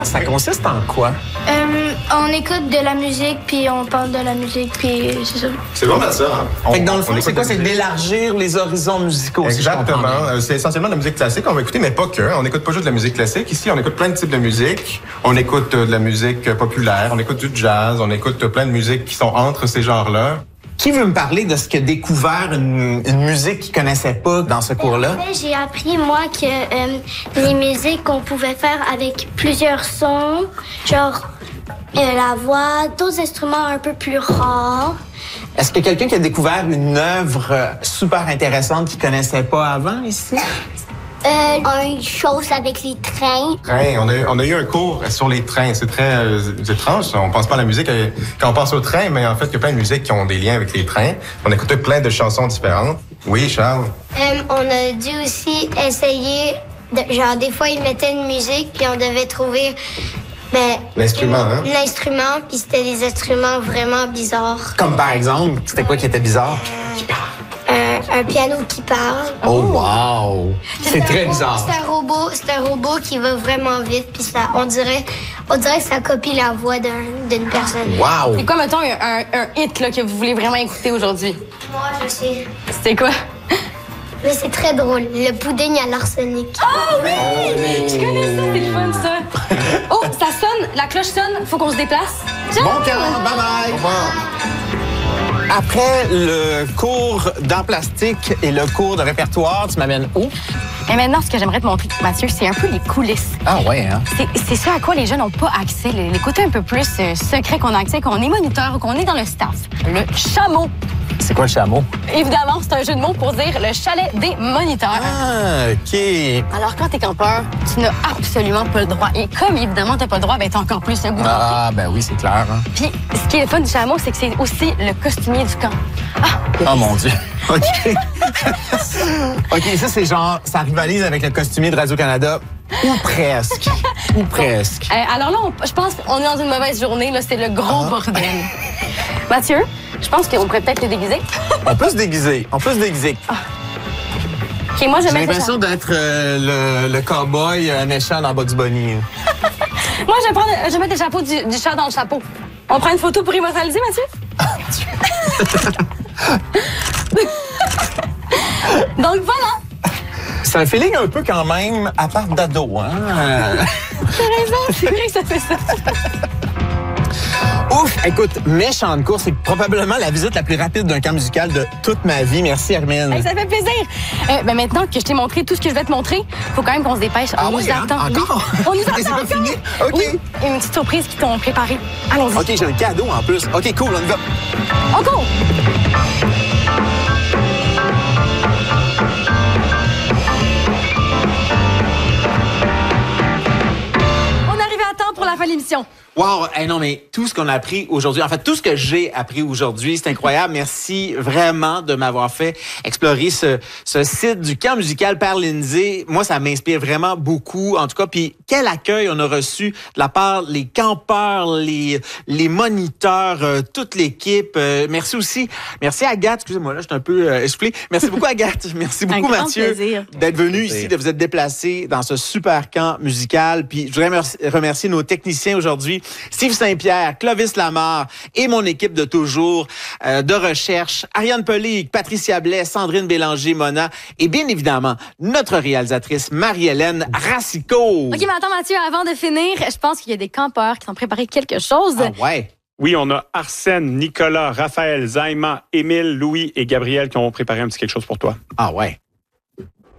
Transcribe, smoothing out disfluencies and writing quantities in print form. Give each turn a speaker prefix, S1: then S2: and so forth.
S1: Ça consiste en quoi?
S2: On écoute de la musique, puis on parle de la musique, puis c'est ça.
S3: C'est vraiment ça. Hein?
S1: Fait que dans le fond, c'est quoi? C'est d'élargir les horizons musicaux.
S3: Exactement. C'est essentiellement de la musique classique. On va écouter, mais pas que. On n'écoute pas juste de la musique classique. Ici, on écoute plein de types de musique. On écoute de la musique populaire, on écoute du jazz, on écoute plein de musiques qui sont entre ces genres-là.
S1: Qui veut me parler de ce qui a découvert une musique qu'il connaissait pas dans ce cours-là?
S2: J'ai appris, moi, que les musiques qu'on pouvait faire avec plusieurs sons, genre la voix, d'autres instruments un peu plus rares.
S1: Est-ce qu'il y a quelqu'un qui a découvert une œuvre super intéressante qu'il connaissait pas avant ici?
S2: Une chose avec les trains.
S3: On a eu un cours sur les trains. C'est très étrange. On pense pas à la musique quand on pense au train, mais en fait, il y a plein de musiques qui ont des liens avec les trains. On écoutait plein de chansons différentes. Oui, Charles?
S2: On a dû aussi essayer, genre des fois, ils mettaient une musique, puis on devait trouver...
S3: L'instrument, hein?
S2: L'instrument, puis c'était des instruments vraiment bizarres.
S1: Comme par exemple, c'était quoi qui était bizarre?
S2: Un piano qui parle.
S1: Oh, wow! C'est très bizarre.
S2: C'est un robot qui va vraiment vite, puis ça, on dirait que ça copie la voix d'une personne.
S1: Wow!
S4: C'est quoi, mettons, un hit là, que vous voulez vraiment écouter aujourd'hui?
S2: Moi, je sais.
S4: C'était quoi?
S2: Mais c'est très drôle. Le pudding à l'arsenic.
S4: Oh oui! Je connais ça, c'est le fun, ça. Oh, ça sonne, la cloche sonne, faut qu'on se déplace. Ciao!
S1: Bon camp, bye-bye! Au revoir. Après le cours d'art plastique et le cours de répertoire, tu m'amènes où?
S4: Et maintenant, ce que j'aimerais te montrer, Mathieu, c'est un peu les coulisses.
S1: Ah ouais, hein?
S4: C'est ça à quoi les jeunes n'ont pas accès, les côtés un peu plus secrets qu'on a accès, qu'on est moniteur ou qu'on est dans le staff. Le chameau.
S1: C'est quoi le chameau?
S4: Évidemment, c'est un jeu de mots pour dire le chalet des moniteurs.
S1: Ah, OK.
S4: Alors, quand t'es campeur, tu n'as absolument pas le droit. Et comme, évidemment, t'as pas le droit, ben t'as encore plus le goût.
S1: Ah, ben oui, c'est clair. Hein?
S4: Puis, ce qui est le fun du chameau, c'est que c'est aussi le costumier du camp.
S1: Oh mon Dieu. OK. OK, ça, c'est genre, ça rivalise avec le costumier de Radio-Canada. Ou presque. Ou presque.
S4: Alors là, je pense qu'on est dans une mauvaise journée. Là, c'est le gros bordel. Mathieu, je pense qu'on pourrait peut-être te déguiser.
S1: On peut se déguiser. On peut se déguiser.
S4: OK, moi,
S1: J'ai l'impression d'être le cow-boy méchant dans Bugs Bunny.
S4: Moi, je vais mettre le chapeau du chat dans le chapeau. On prend une photo pour immortaliser, Mathieu? Donc, voilà.
S1: C'est un feeling un peu quand même à part d'ado, hein?
S4: T'as raison, c'est vrai que ça fait ça.
S1: Ouf! Écoute, méchant de course, c'est probablement la visite la plus rapide d'un camp musical de toute ma vie. Merci, Hermine.
S4: Hey, ça fait plaisir. Maintenant que je t'ai montré tout ce que je vais te montrer, faut quand même qu'on se dépêche.
S1: Ah
S4: On
S1: oui,
S4: nous attend.
S1: Encore?
S4: Oui. On nous attend.
S1: C'est pas
S4: encore.
S1: fini? OK.
S4: Oui, une petite surprise qu'ils t'ont préparée. Allons-y.
S1: OK, j'ai un cadeau en plus. OK, cool, on y va.
S4: On court. On arrive à temps pour la fin de l'émission.
S1: Wow! Hey, non, mais tout ce qu'on a appris aujourd'hui, en fait, tout ce que j'ai appris aujourd'hui, c'est incroyable. Merci vraiment de m'avoir fait explorer ce site du camp musical Père Lindsay. Moi, ça m'inspire vraiment beaucoup, en tout cas. Puis, quel accueil on a reçu de la part des campeurs, les moniteurs, toute l'équipe. Merci aussi. Merci Agathe. Excusez-moi, là, je suis un peu essoufflé. Merci beaucoup Agathe. Merci beaucoup Mathieu d'être venu ici, de vous être déplacé dans ce super camp musical. Puis, je voudrais remercier nos techniciens aujourd'hui. Steve Saint-Pierre, Clovis Lamar et mon équipe de toujours de recherche, Ariane Pelig, Patricia Blais, Sandrine Bélanger-Mona et bien évidemment notre réalisatrice Marie-Hélène Racicot.
S4: OK, mais attends Mathieu, avant de finir, je pense qu'il y a des campeurs qui ont préparé quelque chose.
S1: Ah ouais?
S5: Oui, on a Arsène, Nicolas, Raphaël, Zaïma, Émile, Louis et Gabriel qui ont préparé un petit quelque chose pour toi.
S1: Ah ouais?